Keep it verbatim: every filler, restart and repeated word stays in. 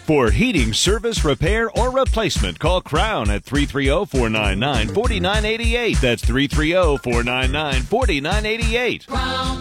For heating service, repair, or replacement, call Crown at three three zero, four nine nine, four nine eight eight. That's three three zero, four nine nine, four nine eight eight.